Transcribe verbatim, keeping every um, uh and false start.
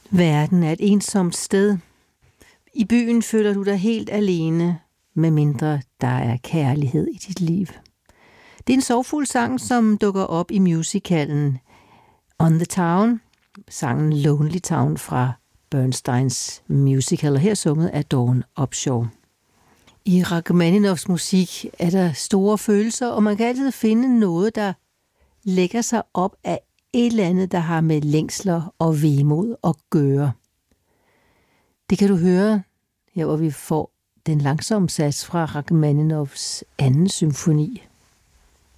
Verden er et ensomt sted. I byen føler du dig helt alene, medmindre der er kærlighed i dit liv. Det er en sorgfuld sang, som dukker op i musicalen On the Town, sangen Lonely Town fra Bernsteins musical, og her sunget af Dawn Upshaw. I Rachmaninoffs musik er der store følelser, og man kan altid finde noget, der lægger sig op af et eller andet, der har med længsler og vemod at gøre. Det kan du høre her, hvor vi får den langsomme sats fra Rachmaninoffs anden symfoni.